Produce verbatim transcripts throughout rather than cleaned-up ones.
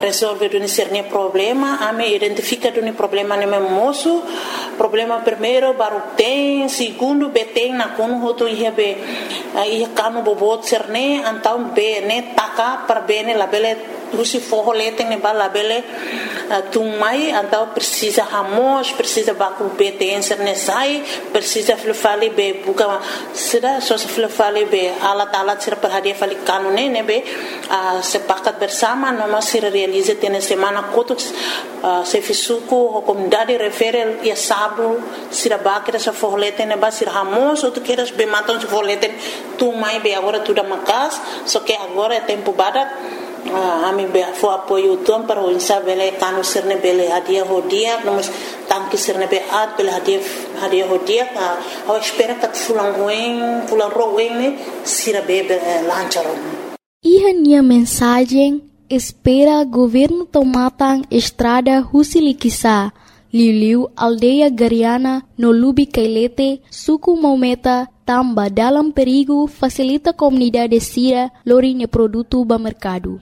resolve duni cerni problema, ame identifica duni problema neme moço, problema primeiro baru tem, segundo be tem na kono hoto ia be ia kanu bobot cerne, antau be ne taka per bene la bele usi forro lete ne bala bele tumai antau precisa hamos, precisa baku be tem cerne sai, precisa flefali be buka sida so flefali be alat alat sira per hadia fali kanu ne ne be sepakat bersama noma sira realize tene semana kotuk uh, se fisuku comunidade refere ia sabu sira bakira sa forlete ne ba sira hamos ou tu queres be matam se forlete tu mai be agora tu da makas so que agora é tempo badak uh, ami be fo apoio tuam para o insa bele kanu sirne bele hadia hodia nomos tanki sirne be at bele hadia hadia hodia uh, au espera kat fulang ruim fulang ruim ne sira be uh, lancharon. Ia nia mensagem espera governo tomatang estrada Husilikisa, Liuliu aldeia Gariana no Lubi Kailete, suku Maumeta, tamba dalam perigo facilita comunidade sira lorinya produto ba mercado.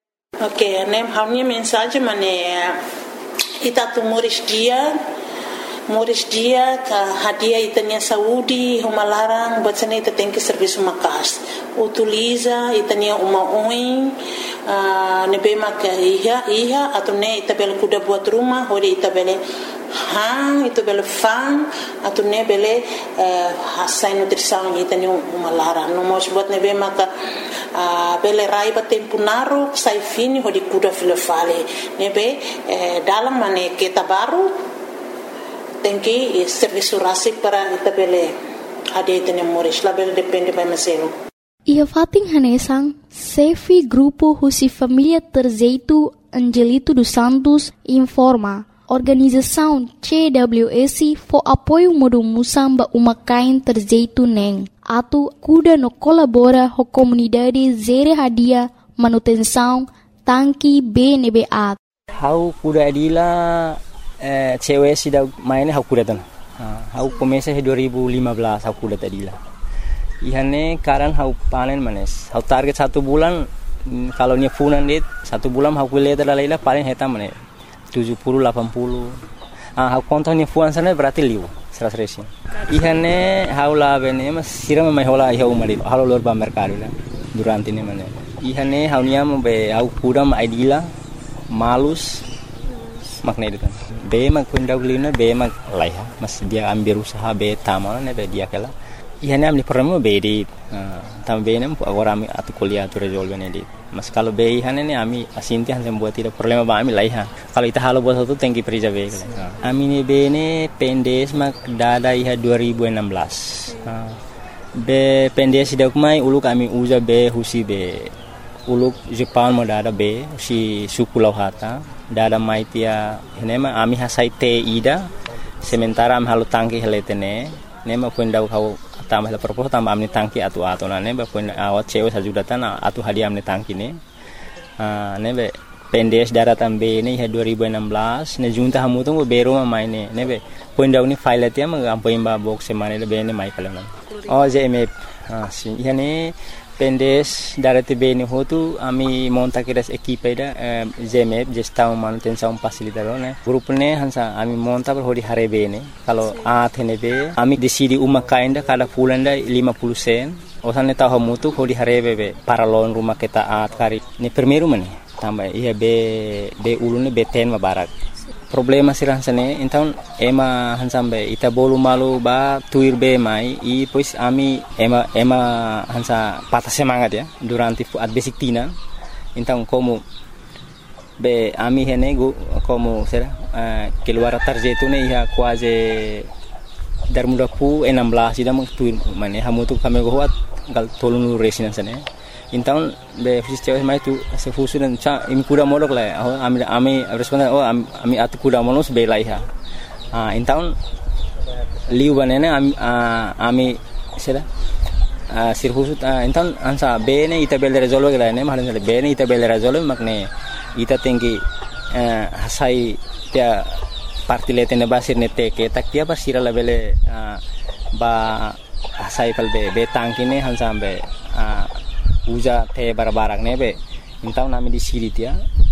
Ok, nem a minha mensagem mané ita tu moris dia Moris dia ka hadia itanya saúde uma larang batsane ita tem que serviço makas utiliza itanya uma oin uh, nebe mak iha iha atau ne ita bel kuda buat rumah hori ita bele hang ita bele fang atau ne bele uh, hasai nutrição itanya uma larang no mos buat nebe mak uh, bele rai ba tempo naru sai fini hori kuda filefale nebe uh, dalam mane kita baru tem que serviço rasik para itabele ade tene moris label depende by meselo. Ia fating hanesang Sefi Grupo Husi Família Terzeito Angelito dos Santos informa organização C W S for apoio modo musamba uma kain terzeito neng atu kuda no colabora ho comunidade zere hadia manutenção tanki B N B A. Hau kuda adila Eh, cewek sudah mainnya aku datang. Aku komesa dua ribu lima belas aku datang dila. Ihane karan aku panen manes. Aku target satu bulan kalau nya funan dit satu bulan aku lihat ada lila paling hitam manes tujuh puluh delapan puluh. Ah aku kontonnya fuan sana berarti liu seratus resin. Ihane aku lah bene mas siram mai hola iha umari. Halo lor ba mercado la durante ini manes. Ihane aku nya be aku kuda ma idila malus makna itu kan. Be mag kundaw lina be mag laiha mas dia ambil usaha be tamal ne be dia kala ihane amni problema be di tam be nem agora ami atu kuliah tu resolve ne di mas kalau be ihane ne ami asinti han sem buat tidak problema ba ami laiha kalau ita halo buat satu tengki prija be kala ami ne be ne pendes mag dada iha dua ribu enam belas be pendes dak mai ulu kami uza be husi be uluk Jepang mo dada be si suku lauhata dada maitia nema ami hasai te ida sementara am halu tangki heletene nema pundau kau tambah la propos tambah amni tangki atu atu na neba pun awat cewe sajudatan atu hadiah amni tangki ne ah nebe pendes dada tambe ne ha dua ribu enam belas ne junta hamu tu beru ma maine nebe pundau ni file tia ma ampoin ba box semane le bene mai kala oh je me ah si yani pendes darati bene hotu ami monta kiras equipe da zemep gestão manutenção facilitador né grupo ne hansa ami monta per hodi hare bene kalau a tnb ami decidi uma kainda kada fulanda lima puluh sen osane tahu mutu hodi hare bebe para lon rumah kita at kari ni primeiro mane tambah iya be be ulune be ten mabarak problema sirah sane então ema hansambe ita bolu malu ba tuir be mai i pois ami ema ema hansa patah semangat ya durante at basic tina então como be ami hene go como será uh, keluar tarjeto ne ya quase dar muda pu enam belas ida mo tuir mane hamu tu kami go hat gal tolunu resina sane então be fisio mai tu se fusu dan cha im kuda modok la ami ami responden oh ami atu kuda monos be laiha ah então liu banene ami ami sera sir fusu então ansa be ne ita bel resolve la ne mahalan be ne ita bel resolve makne ita tinggi hasai dia parti letene basir ne te ke tak dia basira la bele ba hasai kal be be tangkine hansa be uja te barbarak nebe então nami di siri tia